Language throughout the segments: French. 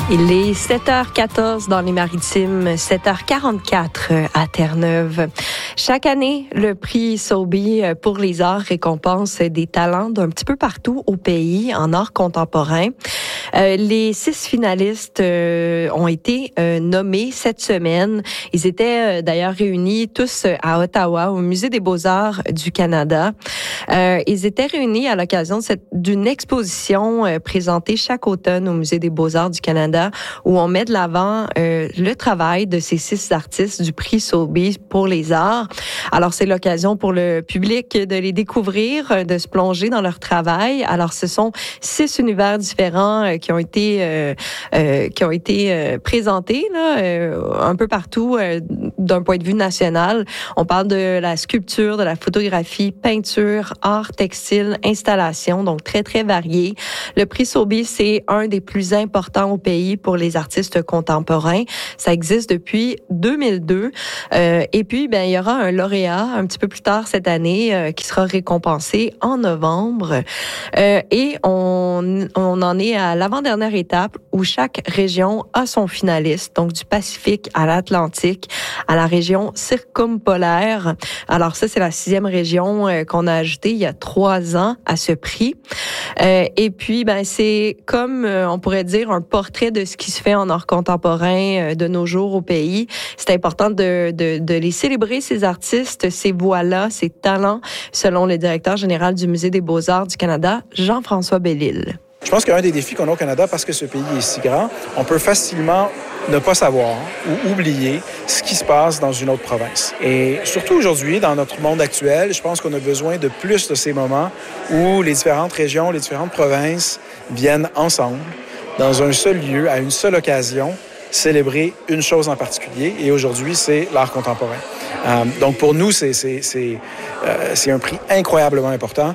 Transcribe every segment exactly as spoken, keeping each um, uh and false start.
Il est sept heures quatorze dans les Maritimes, sept heures quarante-quatre à Terre-Neuve. Chaque année, le prix Sobey pour les arts récompense des talents d'un petit peu partout au pays en art contemporain. Euh, les six finalistes euh, ont été euh, nommés cette semaine. Ils étaient euh, d'ailleurs réunis tous à Ottawa, au Musée des Beaux-Arts du Canada. Euh, ils étaient réunis à l'occasion de cette, d'une exposition euh, présentée chaque automne au Musée des Beaux-Arts du Canada, où on met de l'avant euh, le travail de ces six artistes du prix Sobey pour les arts. Alors, c'est l'occasion pour le public de les découvrir, de se plonger dans leur travail. Alors, ce sont six univers différents euh, qui ont été euh, euh, qui ont été euh, présentés là, euh, un peu partout euh, d'un point de vue national. On parle de la sculpture, de la photographie, peinture, art textile, installation, donc très, très varié. Le prix Sobey, c'est un des plus importants au pays pour les artistes contemporains. Ça existe depuis deux mille deux. Euh, et puis, ben, il y aura un lauréat un petit peu plus tard cette année euh, qui sera récompensé en novembre. Euh, et on, on en est à l'avant-dernière étape où chaque région a son finaliste, donc du Pacifique à l'Atlantique, à la région circumpolaire. Alors ça, c'est la sixième région euh, qu'on a ajoutée il y a trois ans à ce prix. Euh, et puis, ben, c'est comme, euh, on pourrait dire, un portrait de ce qui se fait en art contemporain euh, de nos jours au pays. C'est important de, de, de les célébrer, ces artistes, ces voix-là, ces talents, selon le directeur général du Musée des Beaux-Arts du Canada, Jean-François Bellil. Je pense qu'un des défis qu'on a au Canada, parce que ce pays est si grand, on peut facilement ne pas savoir ou oublier ce qui se passe dans une autre province. Et surtout aujourd'hui, dans notre monde actuel, je pense qu'on a besoin de plus de ces moments où les différentes régions, les différentes provinces viennent ensemble, dans un seul lieu, à une seule occasion, célébrer une chose en particulier. Et aujourd'hui, c'est l'art contemporain. Euh, donc pour nous, c'est, c'est, c'est, euh, c'est un prix incroyablement important.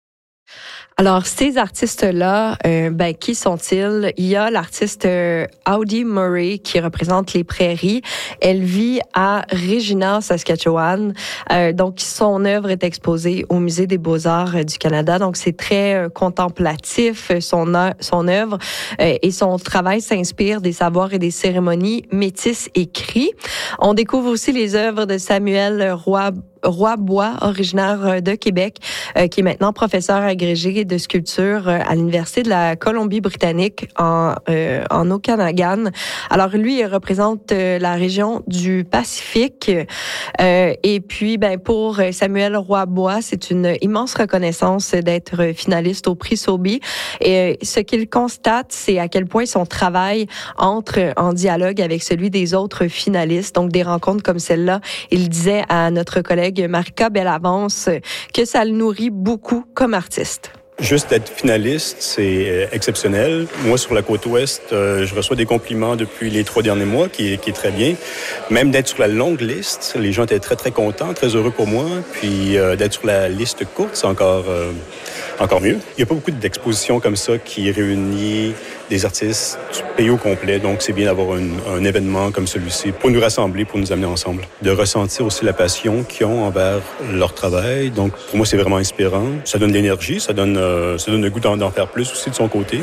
Alors, ces artistes-là, euh, ben, qui sont-ils? Il y a l'artiste euh, Audie Murray qui représente les Prairies. Elle vit à Regina, Saskatchewan. Euh, donc, son œuvre est exposée au Musée des Beaux-Arts euh, du Canada. Donc, c'est très euh, contemplatif, son, o- son œuvre. Euh, et son travail s'inspire des savoirs et des cérémonies métisses et cris. On découvre aussi les œuvres de Samuel Roy Roy Bois, originaire de Québec, euh, qui est maintenant professeur agrégé de sculpture euh, à l'Université de la Colombie-Britannique en, euh, en Okanagan. Alors lui, il représente euh, la région du Pacifique. Euh, et puis, ben pour Samuel Roy Bois, c'est une immense reconnaissance d'être finaliste au prix Sobey. Et euh, ce qu'il constate, c'est à quel point son travail entre en dialogue avec celui des autres finalistes. Donc des rencontres comme celle-là, il disait à notre collègue Marika Bellavance que ça le nourrit beaucoup comme artiste. Juste d'être finaliste, c'est exceptionnel. Moi, sur la côte ouest, euh, je reçois des compliments depuis les trois derniers mois, qui est, qui est très bien. Même d'être sur la longue liste, les gens étaient très, très contents, très heureux pour moi. Puis euh, d'être sur la liste courte, c'est encore, euh, encore mieux. Il n'y a pas beaucoup d'expositions comme ça qui réunissent des artistes du pays au complet. Donc, c'est bien d'avoir un, un événement comme celui-ci pour nous rassembler, pour nous amener ensemble. De ressentir aussi la passion qu'ils ont envers leur travail. Donc, pour moi, c'est vraiment inspirant. Ça donne de l'énergie, ça donne... Euh, ça donne le goût d'en, d'en faire plus aussi de son côté.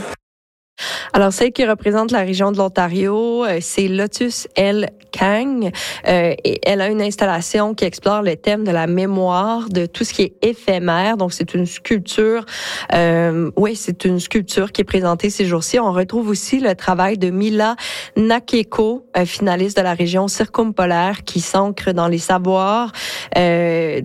Alors, celle qui représente la région de l'Ontario, euh, c'est Lotus L. Kang. Euh, et elle a une installation qui explore le thème de la mémoire, de tout ce qui est éphémère. Donc, c'est une sculpture. Euh, oui, c'est une sculpture qui est présentée ces jours-ci. On retrouve aussi le travail de Mila Nakeko, euh, finaliste de la région circumpolaire, qui s'ancre dans les savoirs euh,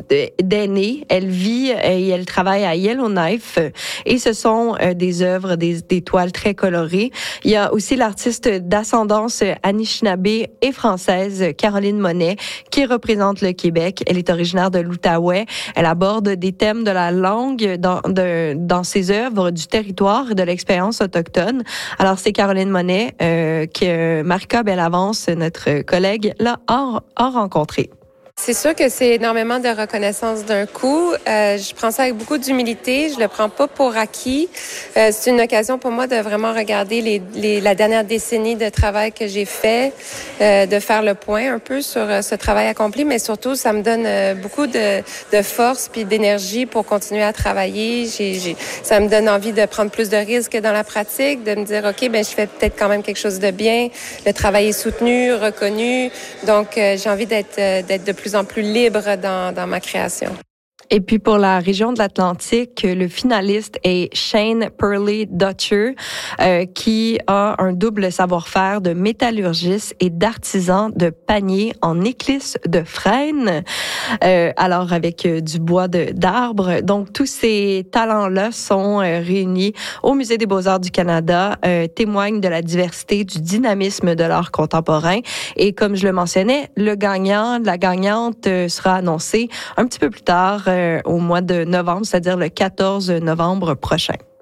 d'aînés. Elle vit et elle travaille à Yellowknife. Et ce sont euh, des œuvres, des, des toiles très colorées. Il y a aussi l'artiste d'ascendance Anishinaabe et française Caroline Monet qui représente le Québec. Elle est originaire de l'Outaouais. Elle aborde des thèmes de la langue dans, de, dans ses œuvres, du territoire et de l'expérience autochtone. Alors, c'est Caroline Monet euh, que Marika Bellavance, notre collègue, là, a, a rencontrée. C'est sûr que c'est énormément de reconnaissance d'un coup. Euh, je prends ça avec beaucoup d'humilité. Je le prends pas pour acquis. Euh, c'est une occasion pour moi de vraiment regarder les, les, la dernière décennie de travail que j'ai fait, euh, de faire le point un peu sur euh, ce travail accompli, mais surtout, ça me donne euh, beaucoup de, de force puis d'énergie pour continuer à travailler. J'ai, j'ai, ça me donne envie de prendre plus de risques dans la pratique, de me dire, OK, ben je fais peut-être quand même quelque chose de bien. Le travail est soutenu, reconnu. Donc, euh, j'ai envie d'être, euh, d'être de plus en plus libre dans, dans ma création. Et puis pour la région de l'Atlantique, le finaliste est Shane Perley Dutcher, euh, qui a un double savoir-faire de métallurgiste et d'artisan de panier en éclisse de frêne, euh, alors avec euh, du bois de, d'arbre. Donc tous ces talents-là sont euh, réunis au Musée des Beaux-Arts du Canada, euh, témoignent de la diversité, du dynamisme de l'art contemporain. Et comme je le mentionnais, le gagnant, la gagnante euh, sera annoncé un petit peu plus tard, euh, au mois de novembre, c'est-à-dire le quatorze novembre prochain.